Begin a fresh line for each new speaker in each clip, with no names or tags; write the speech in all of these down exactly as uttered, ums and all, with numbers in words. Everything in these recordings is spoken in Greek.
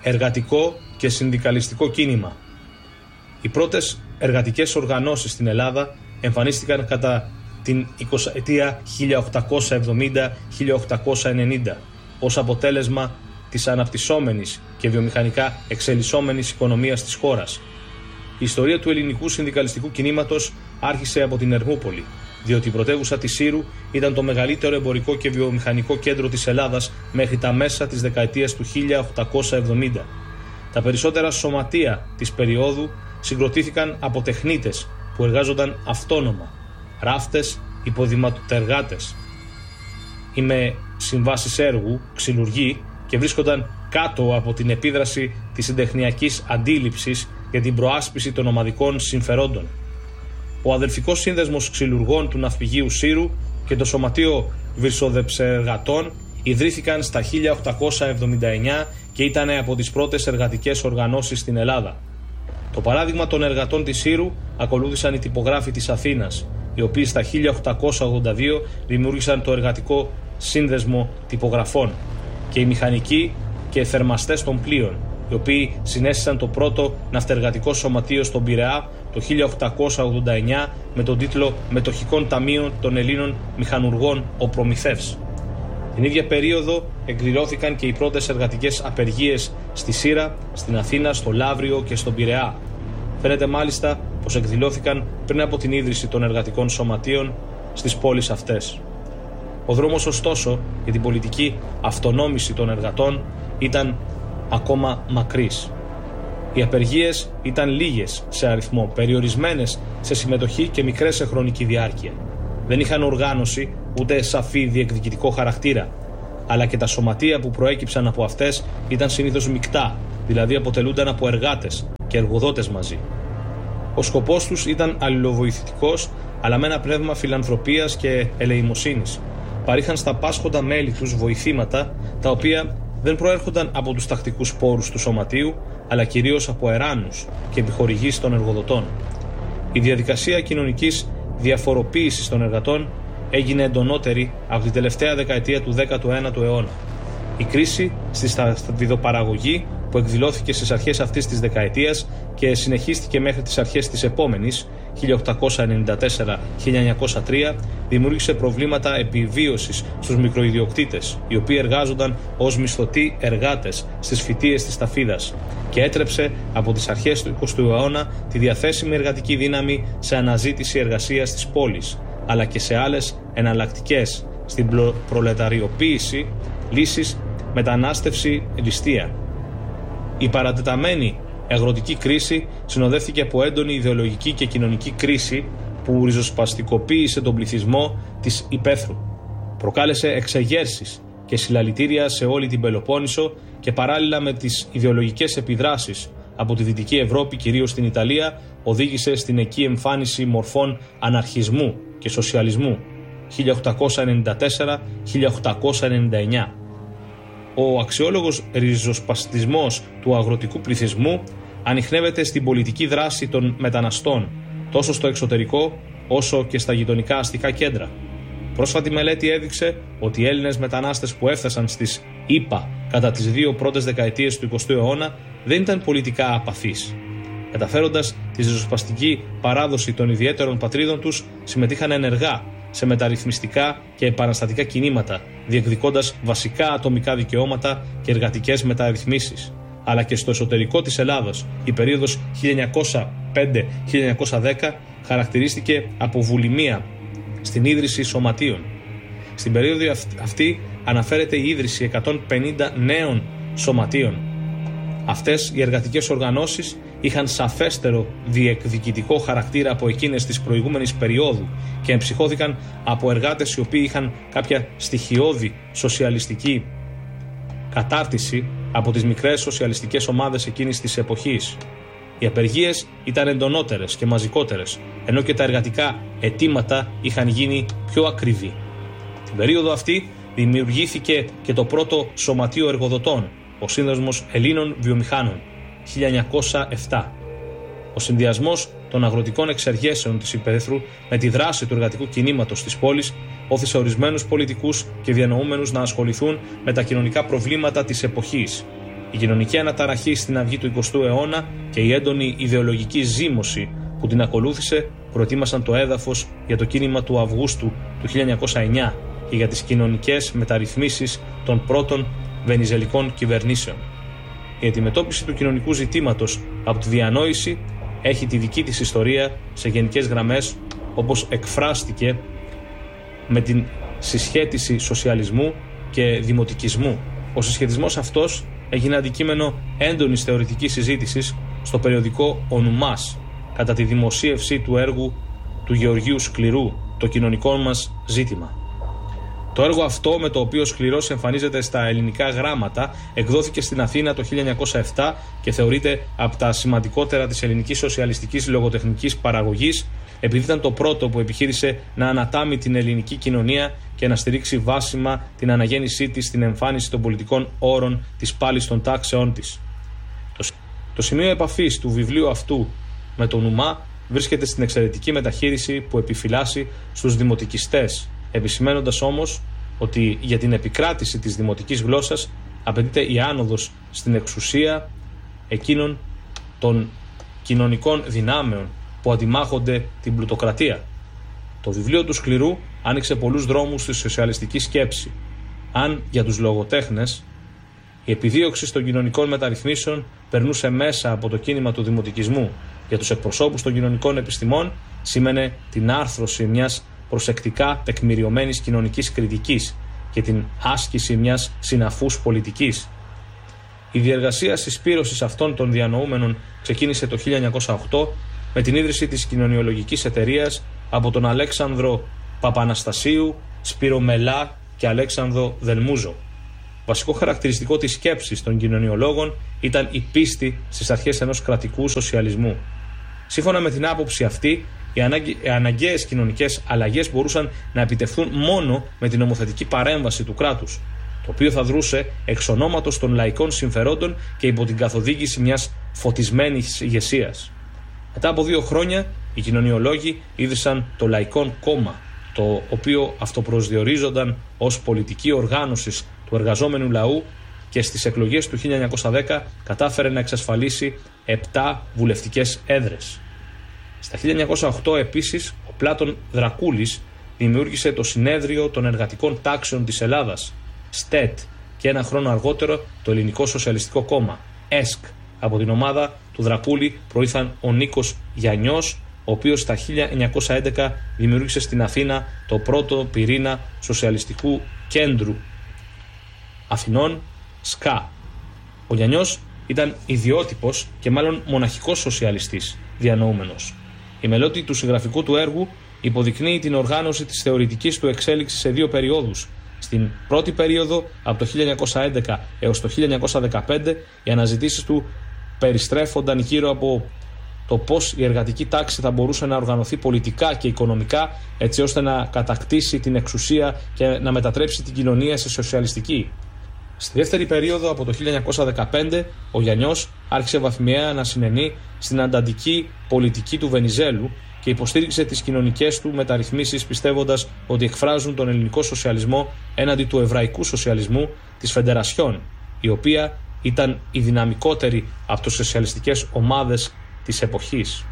εργατικό και συνδικαλιστικό κίνημα. Οι πρώτες εργατικές οργανώσεις στην Ελλάδα εμφανίστηκαν κατά την εικοσαετία χίλια οκτακόσια εβδομήντα με χίλια οκτακόσια ενενήντα ως αποτέλεσμα της αναπτυσσόμενης και βιομηχανικά εξελισσόμενης οικονομίας της χώρας. Η ιστορία του ελληνικού συνδικαλιστικού κινήματος άρχισε από την Ερμούπολη, διότι η πρωτεύουσα της Σύρου ήταν το μεγαλύτερο εμπορικό και βιομηχανικό κέντρο της Ελλάδας μέχρι τα μέσα της δεκαετίας του χίλια οκτακόσια εβδομήντα. Τα περισσότερα σωματεία της περίοδου συγκροτήθηκαν από τεχνίτες που εργάζονταν αυτόνομα, ράφτες, υποδηματεργάτες ή με συμβάσεις έργου, ξυλουργοί, και βρίσκονταν κάτω από την επίδραση της συντεχνιακής αντίληψης για την προάσπιση των ομαδικών συμφερόντων. Ο αδελφικός σύνδεσμος ξυλουργών του ναυπηγείου Σύρου και το σωματείο βυρσοδεψεργατών ιδρύθηκαν στα χίλια οκτακόσια εβδομήντα εννιά και ήταν από τις πρώτες εργατικές οργανώσεις στην Ελλάδα. Το παράδειγμα των εργατών της Σύρου ακολούθησαν οι τυπογράφοι της Αθήνας, οι οποίοι στα χίλια οκτακόσια ογδόντα δύο δημιούργησαν το Εργατικό Σύνδεσμο Τυπογραφών, και οι μηχανικοί και θερμαστές των πλοίων, οι οποίοι συνέστησαν το πρώτο ναυτεργατικό σωματείο στον Πειραιά το χίλια οκτακόσια ογδόντα εννιά με τον τίτλο «Μετοχικών Ταμείων των Ελλήνων Μηχανουργών ο Προμηθεύς». Την ίδια περίοδο εκδηλώθηκαν και οι πρώτες εργατικές απεργίες στη Σύρα, στην Αθήνα, στο Λαύριο και στον Πειραιά. Φαίνεται μάλιστα πως εκδηλώθηκαν πριν από την ίδρυση των εργατικών σωματείων στις πόλεις αυτές. Ο δρόμος ωστόσο για την πολιτική αυτονόμηση των εργατών ήταν ακόμα μακρύς. Οι απεργίες ήταν λίγες σε αριθμό, περιορισμένες σε συμμετοχή και μικρές σε χρονική διάρκεια. Δεν είχαν οργάνωση ούτε σαφή διεκδικητικό χαρακτήρα, αλλά και τα σωματεία που προέκυψαν από αυτές ήταν συνήθως μεικτά, δηλαδή αποτελούνταν από εργάτες και εργοδότες μαζί. Ο σκοπός τους ήταν αλληλοβοηθητικός, αλλά με ένα πνεύμα φιλανθρωπίας και ελεημοσύνης. Παρήχαν στα πάσχοντα μέλη τους βοηθήματα, τα οποία δεν προέρχονταν από τους τακτικούς πόρους του σωματείου, αλλά κυρίως από εράνους και επιχορηγήσεις των εργοδοτών. Η διαδικασία κοινωνικής διαφοροποίησης των εργατών έγινε εντονότερη από την τελευταία δεκαετία του δέκατου ένατου αιώνα. Η κρίση στη σταυριδοπαραγωγή, που εκδηλώθηκε στις αρχές αυτής της δεκαετίας και συνεχίστηκε μέχρι τις αρχές της επόμενης, χίλια οκτακόσια ενενήντα τέσσερα με χίλια εννιακόσια τρία, δημιούργησε προβλήματα επιβίωσης στους μικροϊδιοκτήτες, οι οποίοι εργάζονταν ως μισθωτοί εργάτες στις φυτείες της ταφίδας, και έτρεψε από τις αρχές του εικοστού αιώνα τη διαθέσιμη εργατική δύναμη σε αναζήτηση εργασίας στις πόλεις, αλλά και σε άλλες εναλλακτικές στην προλεταριοποίηση λύσεις, μετανάστευση, ληστεία. Η παρατεταμένη αγροτική κρίση συνοδεύτηκε από έντονη ιδεολογική και κοινωνική κρίση που ριζοσπαστικοποίησε τον πληθυσμό της υπαίθρου. Προκάλεσε εξεγέρσεις και συλλαλητήρια σε όλη την Πελοπόννησο και παράλληλα με τις ιδεολογικές επιδράσεις από τη Δυτική Ευρώπη, κυρίως στην Ιταλία, οδήγησε στην εκεί εμφάνιση μορφών αναρχισμού και σοσιαλισμού χίλια οκτακόσια ενενήντα τέσσερα με χίλια οκτακόσια ενενήντα εννιά. Ο αξιόλογος ριζοσπαστισμός του αγροτικού πληθυσμού ανιχνεύεται στην πολιτική δράση των μεταναστών, τόσο στο εξωτερικό όσο και στα γειτονικά αστικά κέντρα. Πρόσφατη μελέτη έδειξε ότι οι Έλληνες μετανάστες που έφτασαν στις ΗΠΑ κατά τις δύο πρώτες δεκαετίες του εικοστού αιώνα δεν ήταν πολιτικά απαθείς. Καταφέροντας τη ριζοσπαστική παράδοση των ιδιαίτερων πατρίδων τους, συμμετείχαν ενεργά σε μεταρρυθμιστικά και επαναστατικά κινήματα, διεκδικώντας βασικά ατομικά δικαιώματα και εργατικές μεταρρυθμίσεις. Αλλά και στο εσωτερικό της Ελλάδας, η περίοδος χίλια εννιακόσια πέντε με χίλια εννιακόσια δέκα χαρακτηρίστηκε από βουλημία στην ίδρυση σωματείων. Στην περίοδο αυτή αναφέρεται η ίδρυση εκατόν πενήντα νέων σωματείων. Αυτές οι εργατικές οργανώσεις είχαν σαφέστερο διεκδικητικό χαρακτήρα από εκείνες της προηγούμενης περίοδου και εμψυχώθηκαν από εργάτες οι οποίοι είχαν κάποια στοιχειώδη σοσιαλιστική κατάρτιση από τις μικρές σοσιαλιστικές ομάδες εκείνης της εποχής. Οι απεργίες ήταν εντονότερες και μαζικότερες, ενώ και τα εργατικά αιτήματα είχαν γίνει πιο ακριβή. Την περίοδο αυτή δημιουργήθηκε και το πρώτο σωματείο εργοδοτών, ο Σύνδεσμος Ελλήνων Βιομηχάνων, χίλια εννιακόσια επτά. Ο συνδυασμός των αγροτικών εξεργέσεων της υπαίθρου με τη δράση του εργατικού κινήματος της πόλης όθησε ορισμένους πολιτικούς και διανοούμενους να ασχοληθούν με τα κοινωνικά προβλήματα της εποχής. Η κοινωνική αναταραχή στην αυγή του εικοστού αιώνα και η έντονη ιδεολογική ζήμωση που την ακολούθησε προετοίμασαν το έδαφος για το κίνημα του Αυγούστου του χίλια εννιακόσια εννιά και για τις κοινωνικές μεταρρυθμίσεις των πρώτων βενιζελικών κυβερνήσεων. Η αντιμετώπιση του κοινωνικού ζητήματος από τη διανόηση έχει τη δική της ιστορία σε γενικές γραμμές, όπως εκφράστηκε με την συσχέτιση σοσιαλισμού και δημοτικισμού. Ο συσχετισμός αυτός έγινε αντικείμενο έντονης θεωρητικής συζήτησης στο περιοδικό «Ο Νουμάς» κατά τη δημοσίευση του έργου του Γεωργίου Σκληρού, «Το κοινωνικό μας ζήτημα». Το έργο αυτό, με το οποίο ο Σκληρός εμφανίζεται στα ελληνικά γράμματα, εκδόθηκε στην Αθήνα το χίλια εννιακόσια επτά και θεωρείται από τα σημαντικότερα της ελληνικής σοσιαλιστικής λογοτεχνικής παραγωγής, επειδή ήταν το πρώτο που επιχείρησε να ανατάμει την ελληνική κοινωνία και να στηρίξει βάσιμα την αναγέννησή της στην εμφάνιση των πολιτικών όρων της πάλης των τάξεών της. Το, το σημείο επαφής του βιβλίου αυτού με τον Νουμά βρίσκεται στην εξαιρετική μεταχείριση που επιφυλάσσει στους δημοτικιστές, επισημένοντας όμως ότι για την επικράτηση της δημοτικής γλώσσας απαιτείται η άνοδος στην εξουσία εκείνων των κοινωνικών δυνάμεων που αντιμάχονται την πλουτοκρατία. Το βιβλίο του Σκληρού άνοιξε πολλούς δρόμους στη σοσιαλιστική σκέψη. Αν για τους λογοτέχνες η επιδίωξη των κοινωνικών μεταρρυθμίσεων περνούσε μέσα από το κίνημα του δημοτικισμού, για τους εκπροσώπους των κοινωνικών επιστημών σήμαινε την άρθρωση μιας προσεκτικά τεκμηριωμένης κοινωνικής κριτικής και την άσκηση μιας συναφούς πολιτικής. Η διεργασία συσπήρωσης αυτών των διανοούμενων ξεκίνησε το χίλια εννιακόσια οκτώ με την ίδρυση της κοινωνιολογικής εταιρείας από τον Αλέξανδρο Παπαναστασίου, Σπύρο Μελά και Αλέξανδρο Δελμούζο. Βασικό χαρακτηριστικό της σκέψης των κοινωνιολόγων ήταν η πίστη στις αρχές ενός κρατικού σοσιαλισμού. Σύμφωνα με την άποψη αυτή, οι αναγκαίες κοινωνικές αλλαγές μπορούσαν να επιτευχθούν μόνο με την νομοθετική παρέμβαση του κράτους, το οποίο θα δρούσε εξ ονόματος των λαϊκών συμφερόντων και υπό την καθοδήγηση μιας φωτισμένης ηγεσίας. Μετά από δύο χρόνια, οι κοινωνιολόγοι ίδρυσαν το Λαϊκό Κόμμα, το οποίο αυτοπροσδιορίζονταν ως πολιτική οργάνωση του εργαζόμενου λαού και στις εκλογές του χίλια εννιακόσια δέκα κατάφερε να εξασφαλίσει επτά βουλευτικές έδρες. Στα χίλια εννιακόσια οκτώ επίσης, ο Πλάτων Δρακούλης δημιούργησε το Συνέδριο των Εργατικών Τάξεων της Ελλάδας, ΣΤΕΤ, και ένα χρόνο αργότερο το Ελληνικό Σοσιαλιστικό Κόμμα, ΕΣΚ. Από την ομάδα του Δρακούλη προήλθαν ο Νίκος Γιαννιός, ο οποίος στα χίλια εννιακόσια έντεκα δημιούργησε στην Αθήνα το πρώτο πυρήνα Σοσιαλιστικού Κέντρου Αθηνών, ΣΚΑ. Ο Γιαννιός ήταν ιδιότυπος και μάλλον μοναχικός σοσιαλιστής διανοούμενος. Η μελώτη του συγγραφικού του έργου υποδεικνύει την οργάνωση της θεωρητικής του εξέλιξης σε δύο περιόδους. Στην πρώτη περίοδο, από το χίλια εννιακόσια έντεκα έως το χίλια εννιακόσια δεκαπέντε, οι αναζητήσεις του περιστρέφονταν γύρω από το πώς η εργατική τάξη θα μπορούσε να οργανωθεί πολιτικά και οικονομικά, έτσι ώστε να κατακτήσει την εξουσία και να μετατρέψει την κοινωνία σε σοσιαλιστική. Στη δεύτερη περίοδο, από το χίλια εννιακόσια δεκαπέντε, ο Γιαννιός άρχισε βαθμιαία να συνενεί στην ανταντική πολιτική του Βενιζέλου και υποστήριξε τις κοινωνικές του μεταρρυθμίσεις, πιστεύοντας ότι εκφράζουν τον ελληνικό σοσιαλισμό έναντι του εβραϊκού σοσιαλισμού της Φεντερασιόν, η οποία ήταν η δυναμικότερη από τις σοσιαλιστικές ομάδες της εποχής.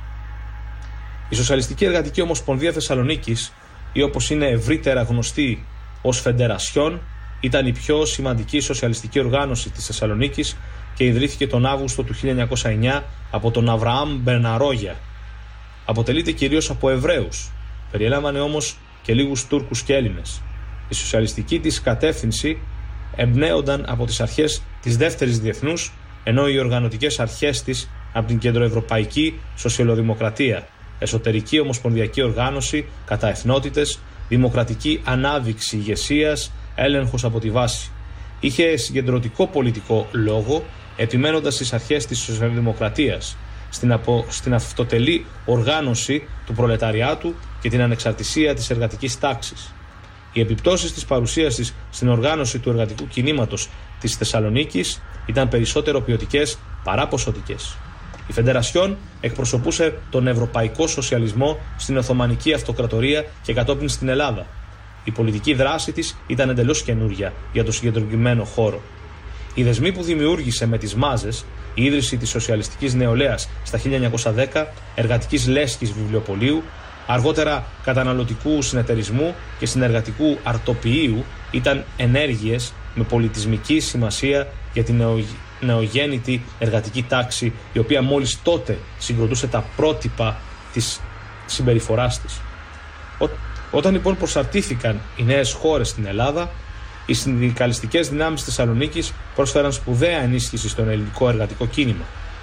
Η Σοσιαλιστική Εργατική Ομοσπονδία Θεσσαλονίκης, ή όπως είναι ευρύτερα γνωστή ως Φεντερασιόν, ήταν η πιο σημαντική σοσιαλιστική οργάνωση της Θεσσαλονίκης και ιδρύθηκε τον Αύγουστο του χίλια εννιακόσια εννιά από τον Αβραάμ Μπερναρόγια. Αποτελείται κυρίως από Εβραίους, περιέλαμβανε όμως και λίγους Τούρκους και Έλληνες. Η σοσιαλιστική της κατεύθυνση εμπνέονταν από τις αρχές της δεύτερης διεθνούς, ενώ οι οργανωτικές αρχές της από την κεντροευρωπαϊκή σοσιαλδημοκρατία, εσωτερική ομοσπονδιακή οργάνωση κατά εθνότητες, δημοκρατική ανάδειξη ηγεσίας, έλεγχος από τη βάση. Είχε συγκεντρωτικό πολιτικό λόγο, επιμένοντας στις αρχές της σοσιαλδημοκρατίας, στην, απο... στην αυτοτελή οργάνωση του προλεταριάτου και την ανεξαρτησία της εργατικής τάξης. Οι επιπτώσεις της παρουσίας της στην οργάνωση του εργατικού κινήματος της Θεσσαλονίκης ήταν περισσότερο ποιοτικές παρά ποσοτικές. Η Φεντερασιόν εκπροσωπούσε τον ευρωπαϊκό σοσιαλισμό στην Οθωμανική Αυτοκρατορία και κατόπιν στην Ελλάδα. Η πολιτική δράση της ήταν εντελώς καινούρια για το συγκεντρωτημένο χώρο. Οι δεσμοί που δημιούργησε με τις μάζες, η ίδρυση της σοσιαλιστικής νεολαίας στα χίλια εννιακόσια δέκα, εργατικής λέσχης βιβλιοπωλείου, αργότερα καταναλωτικού συνεταιρισμού και συνεργατικού αρτοποιείου, ήταν ενέργειες με πολιτισμική σημασία για την νεογέννητη εργατική τάξη, η οποία μόλις τότε συγκροτούσε τα πρότυπα της συμπεριφοράς της. Ό, όταν λοιπόν προσαρτήθηκαν οι νέες χώρες στην Ελλάδα, οι συνδικαλιστικές δυνάμεις της Θεσσαλονίκης πρόσφεραν σπουδαία ενίσχυση στον ελληνικό εργατικό κίνημα.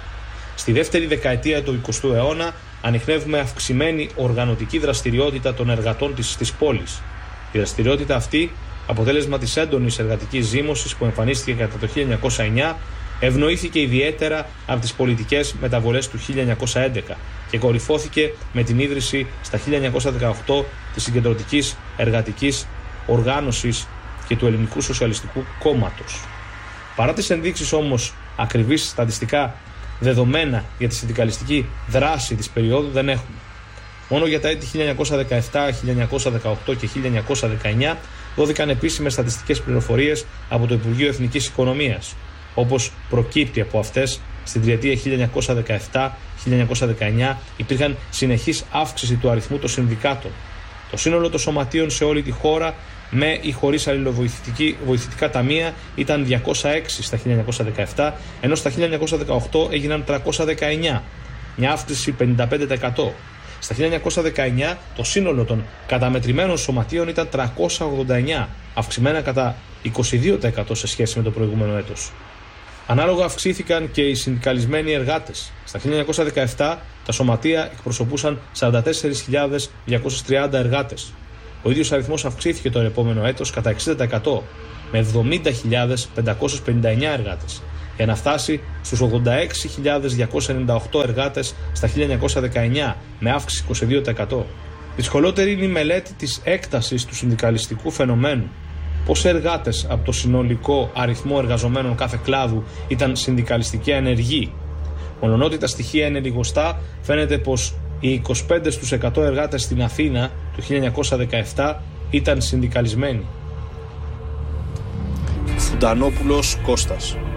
Στη δεύτερη δεκαετία του εικοστού αιώνα ανιχνεύουμε αυξημένη οργανωτική δραστηριότητα των εργατών της, της πόλης. Η δραστηριότητα αυτή, αποτέλεσμα της έντονης εργατικής ζήμωσης που εμφανίστηκε κατά το χίλια εννιακόσια εννιά, ευνοήθηκε ιδιαίτερα από τις πολιτικές μεταβολές του χίλια εννιακόσια έντεκα και κορυφώθηκε με την ίδρυση στα χίλια εννιακόσια δεκαοκτώ της Συγκεντρωτικής Εργατικής Οργάνωσης και του Ελληνικού Σοσιαλιστικού Κόμματος. Παρά τις ενδείξεις όμως ακριβείς στατιστικά δεδομένα για τη συνδικαλιστική δράση της περίοδου δεν έχουμε. Μόνο για τα έτη χίλια εννιακόσια δεκαεπτά, χίλια εννιακόσια δεκαοκτώ και χίλια εννιακόσια δεκαεννιά δόθηκαν επίσημες στατιστικές πληροφορίες από το Υπουργείο Εθνικής Οικονομίας, όπως προκύπτει από αυτές. Στην τριετία χίλια εννιακόσια δεκαεπτά χίλια εννιακόσια δεκαεννιά υπήρχαν συνεχής αύξηση του αριθμού των συνδικάτων. Το σύνολο των σωματείων σε όλη τη χώρα, με ή χωρίς αλληλοβοηθητικά ταμεία, ήταν διακόσια έξι στα χίλια εννιακόσια δεκαεπτά, ενώ στα χίλια εννιακόσια δεκαοκτώ έγιναν τριακόσια δεκαεννιά, μια αύξηση πενήντα πέντε τοις εκατό. Στα χίλια εννιακόσια δεκαεννιά το σύνολο των καταμετρημένων σωματείων ήταν τριακόσια ογδόντα εννιά, αυξημένα κατά είκοσι δύο τοις εκατό σε σχέση με το προηγούμενο έτος. Ανάλογα αυξήθηκαν και οι συνδικαλισμένοι εργάτες. Στα χίλια εννιακόσια δεκαεπτά τα σωματεία εκπροσωπούσαν σαράντα τέσσερις χιλιάδες διακόσιους τριάντα εργάτες. Ο ίδιος αριθμός αυξήθηκε το επόμενο έτος κατά εξήντα τοις εκατό με εβδομήντα χιλιάδες πεντακόσιους πενήντα εννιά εργάτες, για να φτάσει στους ογδόντα έξι χιλιάδες διακόσιους ενενήντα οκτώ εργάτες στα χίλια εννιακόσια δεκαεννιά με αύξηση είκοσι δύο τοις εκατό. Δυσκολότερη είναι η μελέτη της έκτασης του συνδικαλιστικού φαινομένου. Πόσοι εργάτες από το συνολικό αριθμό εργαζομένων κάθε κλάδου ήταν συνδικαλιστική ενεργοί. Μολονότι τα στοιχεία είναι λιγοστά, φαίνεται πως οι είκοσι πέντε τοις εκατό εργάτες στην Αθήνα το χίλια εννιακόσια δεκαεπτά ήταν συνδικαλισμένοι.
Φουντανόπουλος Κώστας.